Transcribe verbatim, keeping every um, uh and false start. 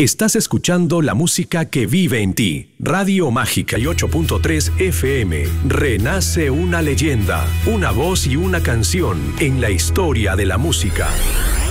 Estás escuchando la música que vive en ti. Radio Mágica y ocho punto tres F M. Renace una leyenda, una voz y una canción en la historia de la música.